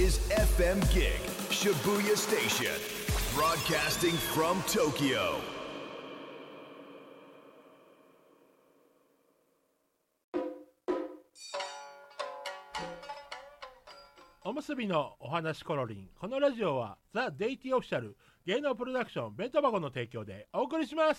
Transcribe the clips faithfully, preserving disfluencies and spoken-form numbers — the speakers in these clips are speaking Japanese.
is エフエム Gig Shibuya Station, broadcasting from Tokyo. おむすびのお話コロリン。このラジオはザ・デイティオフィシャル芸能プロダクション弁当箱の提供でお送りします。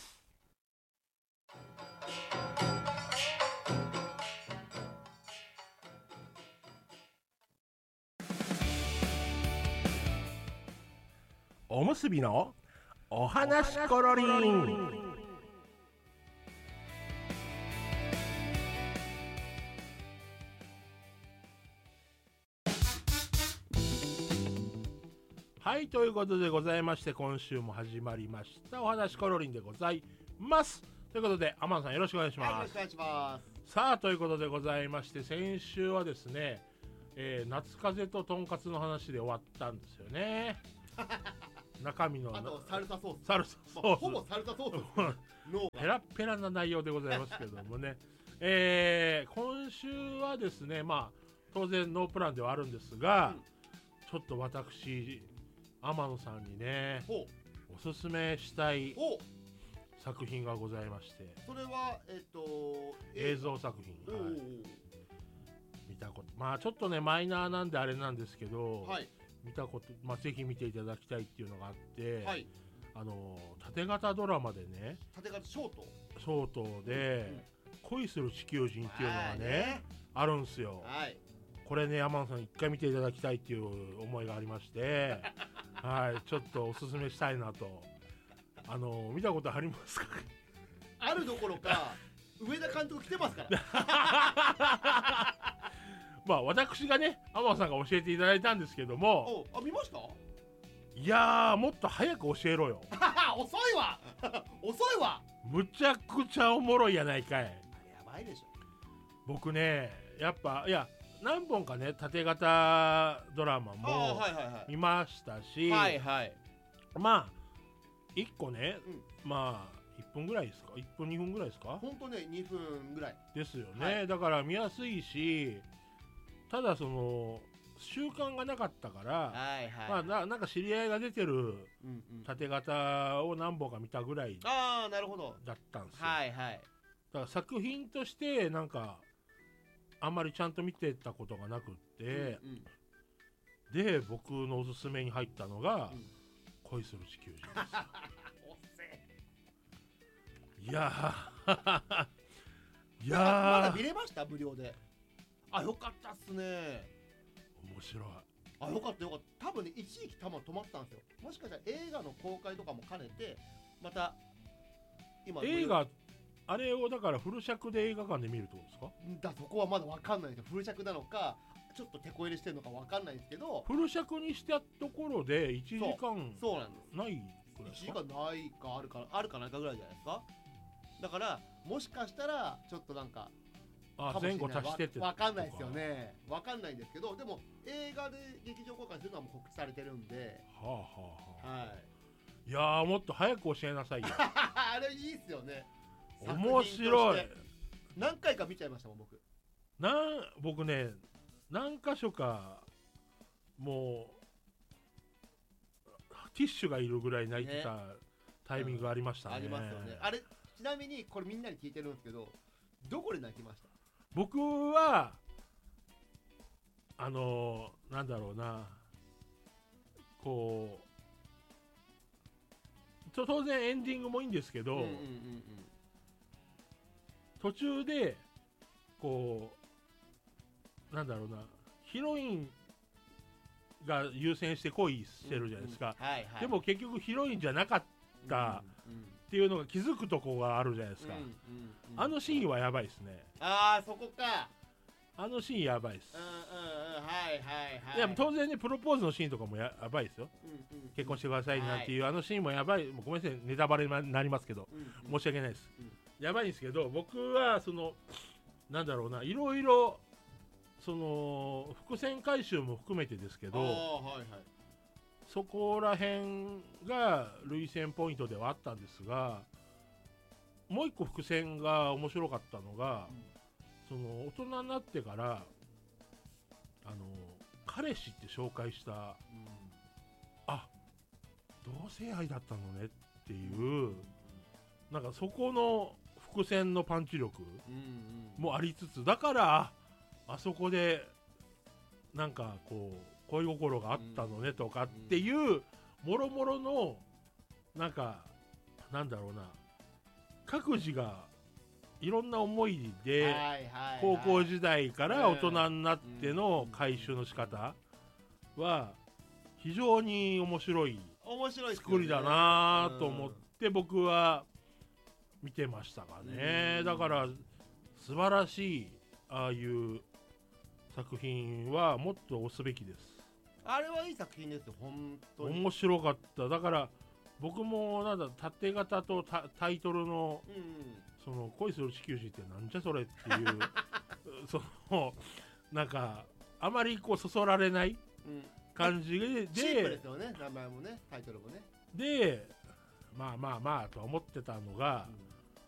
おむすびのお話コロリン。はい、ということでございまして、今週も始まりましたお話コロリンでございます。ということで天野さんよろしくお願いします。 はい、よろしくお願いします。 さあ、ということでございまして、先週はですね、えー、夏風邪ととんかつの話で終わったんですよね。中身のあとサルサソース、 サルサソース、 まあ、ほぼサルサソース、ね、 ペラペラな内容でございますけどもね、えー、今週はですね、まあ当然ノープランではあるんですが、うん、ちょっと私天野さんにねおすすめしたい作品がございまして、 それは、えっと、 映像作品、はい、見たこと、まあちょっとねマイナーなんであれなんですけど、はい、見たこと、まあ、ぜひ見ていただきたいっていうのがあって、はい、あの縦型ドラマでね、 縦型ショートショートで、うん、恋する地球人っていうのがね、ねあるんですよ、はい、これね天野さん一回見ていただきたいっていう思いがありましてはい、ちょっとおすすめしたいなと。あの見たことありますか？ あるどころか上田監督来てますからまあ私がね天野さんが教えていただいたんですけども、 あ、見ました？ いやーもっと早く教えろよ遅いわ遅いわ、 むちゃくちゃおもろいやないかい。 やばいでしょ。 僕ねやっぱいや何本かね縦型ドラマも見ましたし、 はいはい、 まあいっこね、うん、まあいっぷんぐらいですか、いっぷんにふんぐらいですか、 ほんとねにふんぐらいですよね、はい、だから見やすいし、ただその習慣がなかったから、はいはい、まあ、な, なんか知り合いが出てる縦型を何本か見たぐらいだったんですよ、 はいはい、 だから作品としてなんかあんまりちゃんと見てたことがなくって、うんうん、で僕のおすすめに入ったのが、うん、恋する地球人ですいやーいやーまだ見れました？無料で。あ、よかったっすね。 面白い。 あ、よかったよかった。多分ね一時期たま止まったんですよ。もしかしたら映画の公開とかも兼ねてまた今映画あれをだからフル尺で映画館で見るってことですか？ だそこはまだ分かんないですよ。フル尺なのかちょっと手こ入れしてるのか分かんないんですけど、 フル尺にしたところでいちじかんそうなんですないくらいですか？ いちじかんないかあるかあるかないかぐらいじゃないですか。だからもしかしたらちょっとなんかあ前後足してって分かんないですよね。分かんないんですけど、でも映画で劇場公開するのはもう告知されてるんで、 はあはあはあ、はい、 いやーもっと早く教えなさいよあれいいっすよね。 面白い。 何回か見ちゃいましたもん僕。 なん僕ね何箇所かもうティッシュがいるぐらい泣いてたタイミングがありましたね、うん、 ありますよね。あれちなみにこれみんなに聞いてるんですけど、どこで泣きました？ 僕はあのー、なんだろうな、こう当然エンディングもいいんですけど、うんうんうんうん、途中でこうなんだろうな、ヒロインが優先して恋してるじゃないですか、うんうんはいはい、でも結局ヒロインじゃなかったっていうのが気づくとこがあるじゃないですか、うんうんうん、あのシーンはやばいですね。 あーそこか。 あのシーンやばいです、 うんうんうん、はいはいはい。 いや当然ねプロポーズのシーンとかも や, やばいですよ、うんうんうん、結婚してくださいなんていう、はい、あのシーンもやばい。もうごめんなさいネタバレになりますけど、うんうん、申し訳ないです、うん、やばいんですけど、僕はそのなんだろうな、いろいろその伏線回収も含めてですけど、はいはい、そこら辺が涙腺ポイントではあったんですが、もう一個伏線が面白かったのが、うん、その大人になってからあの彼氏って紹介した、 うん、 あ同性愛だったのねっていう、なんかそこの伏線のパンチ力もありつつ、だからあそこでなんかこう恋心があったのねとかっていうもろもろのなんかなんだろうな、各自がいろんな思いで高校時代から大人になっての回収の仕方は非常に面白い作りだなと思って僕は見てましたかね。だから素晴らしいああいう作品はもっと押すべきです。 あれはいい作品ですよ本当に。 面白かった。だから僕もなんだ縦型と タ, タイトルの、うん、その恋する地球人ってなんじゃそれっていうそのなんかあまりこうそそられない感じで、うん、 シンプルですよね、名前もねタイトルもね。 でまあまあまあと思ってたのが、うん